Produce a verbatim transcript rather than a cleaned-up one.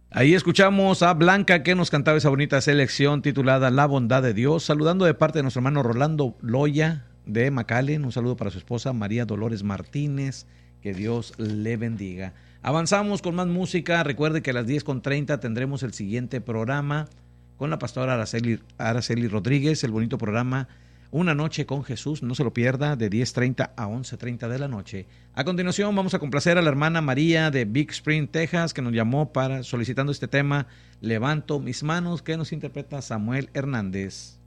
Ahí escuchamos a Blanca que nos cantaba esa bonita selección titulada La bondad de Dios, saludando de parte de nuestro hermano Rolando Loya de McAllen, un saludo para su esposa María Dolores Martínez, que Dios le bendiga. Avanzamos con más música, recuerde que a las diez con treinta tendremos el siguiente programa con la pastora Araceli, Araceli Rodríguez, el bonito programa Una Noche con Jesús, no se lo pierda, de diez treinta a once treinta de la noche. A continuación vamos a complacer a la hermana María de Big Spring, Texas, que nos llamó para solicitando este tema, Levanto mis manos, que nos interpreta Samuel Hernández.